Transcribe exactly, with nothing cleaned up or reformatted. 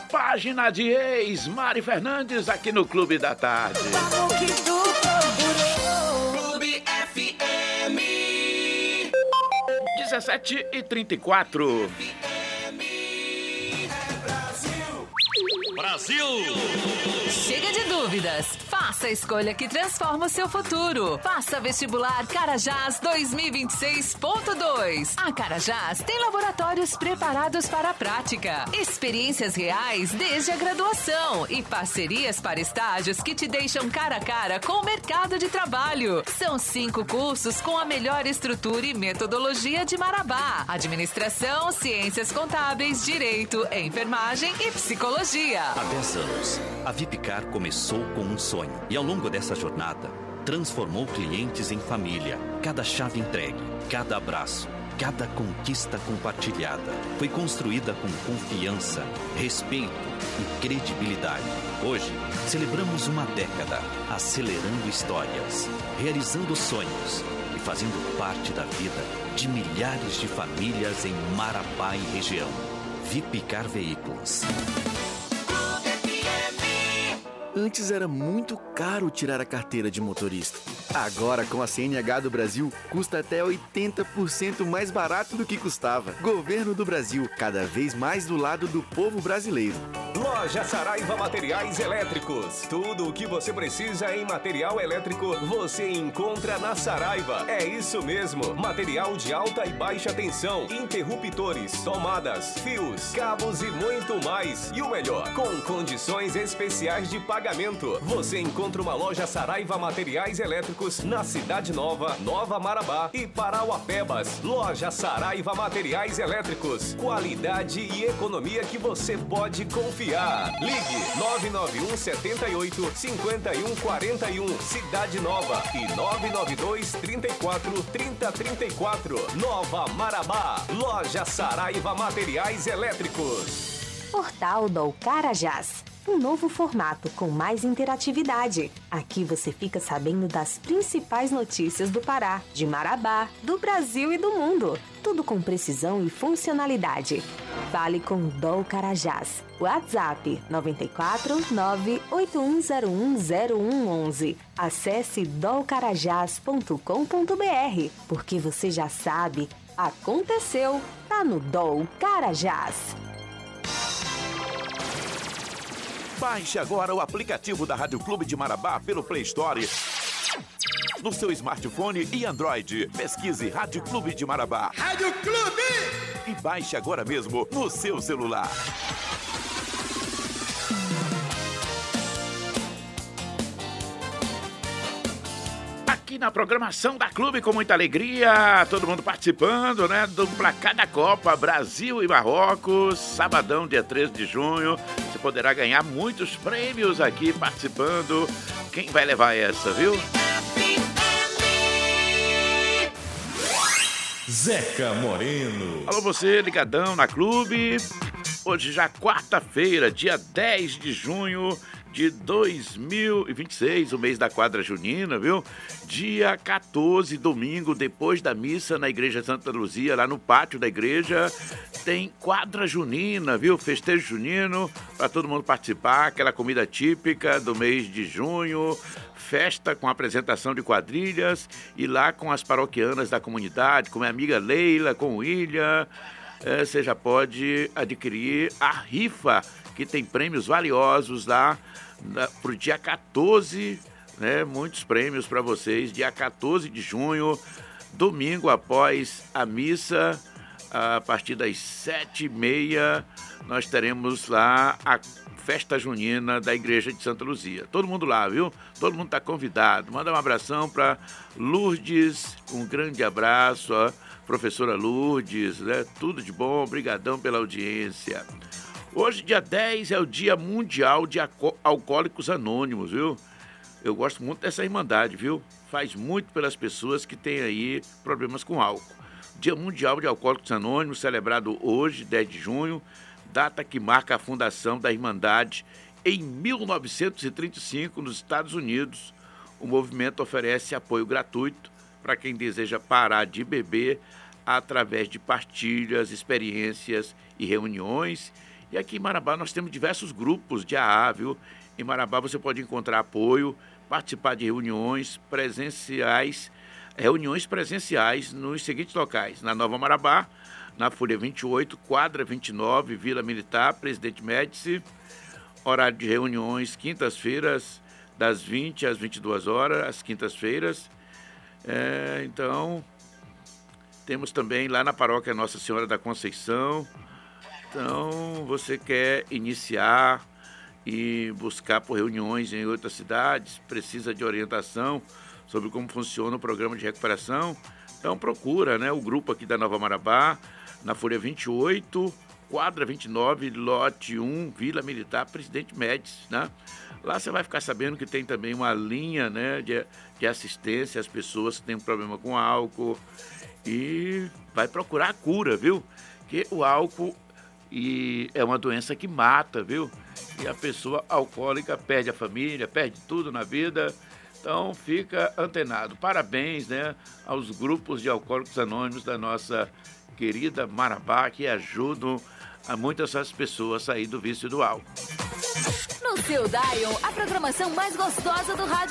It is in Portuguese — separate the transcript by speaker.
Speaker 1: página de ex, Mari Fernandes, aqui no Clube da Tarde.
Speaker 2: Clube F M.
Speaker 1: dezessete e trinta e quatro.
Speaker 2: Brasil!
Speaker 3: Chega de dúvidas. Faça a escolha que transforma o seu futuro. Faça vestibular Carajás dois mil e vinte e seis ponto dois. A Carajás tem laboratórios preparados para a prática, experiências reais desde a graduação e parcerias para estágios que te deixam cara a cara com o mercado de trabalho. São cinco cursos com a melhor estrutura e metodologia de Marabá: administração, ciências contábeis, direito, enfermagem e psicologia.
Speaker 4: Há dez anos, a Vipcar começou com um sonho e ao longo dessa jornada, transformou clientes em família. Cada chave entregue, cada abraço, cada conquista compartilhada foi construída com confiança, respeito e credibilidade. Hoje, celebramos uma década, acelerando histórias, realizando sonhos e fazendo parte da vida de milhares de famílias em Marabá e região. Vipcar Veículos.
Speaker 5: Antes era muito caro tirar a carteira de motorista. Agora, com a C N H do Brasil, custa até oitenta por cento mais barato do que custava. Governo do Brasil, cada vez mais do lado do povo brasileiro.
Speaker 6: Loja Saraiva Materiais Elétricos. Tudo o que você precisa em material elétrico, você encontra na Saraiva. É isso mesmo. Material de alta e baixa tensão, interruptores, tomadas, fios, cabos e muito mais. E o melhor, com condições especiais de pagamento. Você encontra uma loja Saraiva Materiais Elétricos na Cidade Nova, Nova Marabá e Parauapebas. Loja Saraiva Materiais Elétricos. Qualidade e economia que você pode confiar. Ligue nove nove um sete oito cinco um quatro um, Cidade Nova, e nove nove dois três quatro três zero três quatro, Nova Marabá. Loja Saraiva Materiais Elétricos.
Speaker 7: Portal do Carajás. Um novo formato com mais interatividade. Aqui você fica sabendo das principais notícias do Pará, de Marabá, do Brasil e do mundo. Tudo com precisão e funcionalidade. Fale com o Dol Carajás. WhatsApp nove quatro nove oito um zero um zero um um um. Acesse dol carajás ponto com ponto b r, porque você já sabe, aconteceu, tá no Dol Carajás.
Speaker 1: Baixe agora o aplicativo da Rádio Clube de Marabá pelo Play Store, no seu smartphone e Android. Pesquise Rádio Clube de Marabá.
Speaker 2: Rádio Clube!
Speaker 1: E baixe agora mesmo no seu celular. Aqui na programação da Clube, com muita alegria, todo mundo participando, né, do placar da Copa Brasil e Marrocos, sabadão, dia treze de junho. Você poderá ganhar muitos prêmios aqui participando. Quem vai levar essa, viu?
Speaker 8: Zeca Moreno.
Speaker 1: Alô, você ligadão na Clube. Hoje já quarta-feira, dia dez de junho de dois mil e vinte e seis, o mês da quadra junina, viu? Dia quatorze, domingo, depois da missa na Igreja Santa Luzia, lá no pátio da igreja, tem quadra junina, viu? Festejo junino, para todo mundo participar, aquela comida típica do mês de junho, festa com apresentação de quadrilhas e lá com as paroquianas da comunidade, com minha amiga Leila, com o William. É, você já pode adquirir a rifa, que tem prêmios valiosos lá para o dia quatorze, né? Muitos prêmios para vocês, dia quatorze de junho, domingo após a missa, a partir das sete e meia, nós teremos lá a festa junina da Igreja de Santa Luzia. Todo mundo lá, viu? Todo mundo está convidado. Manda um abração para Lourdes, um grande abraço, ó. Professora Lourdes, né? Tudo de bom, brigadão pela audiência. Hoje, dia dez, é o Dia Mundial de Alcoólicos Anônimos, viu? Eu gosto muito dessa irmandade, viu? Faz muito pelas pessoas que têm aí problemas com álcool. Dia Mundial de Alcoólicos Anônimos, celebrado hoje, dez de junho, data que marca a fundação da Irmandade em mil novecentos e trinta e cinco, nos Estados Unidos. O movimento oferece apoio gratuito para quem deseja parar de beber através de partilhas, experiências e reuniões, E aqui em Marabá nós temos diversos grupos de A A, viu? Em Marabá você pode encontrar apoio, participar de reuniões presenciais, reuniões presenciais nos seguintes locais: na Nova Marabá, na Folha vinte e oito, Quadra vinte e nove, Vila Militar, Presidente Médici. Horário de reuniões, quintas-feiras, das vinte às vinte e duas horas, às quintas-feiras. É, então, temos também lá na paróquia Nossa Senhora da Conceição. Então, você quer iniciar e buscar por reuniões em outras cidades, precisa de orientação sobre como funciona o programa de recuperação, então procura, né, o grupo aqui da Nova Marabá, na Folha vinte e oito, Quadra vinte e nove, Lote um, Vila Militar, Presidente Médici, né? Lá você vai ficar sabendo que tem também uma linha, né, de, de assistência às pessoas que têm um problema com álcool e vai procurar a cura, viu? Que o álcool e é uma doença que mata, viu? E a pessoa alcoólica perde a família, perde tudo na vida. Então fica antenado. Parabéns, né, aos grupos de alcoólicos anônimos da nossa querida Marabá, que ajudam a muitas essas pessoas a sair do vício do álcool.
Speaker 3: No seu Dial, a programação mais gostosa do rádio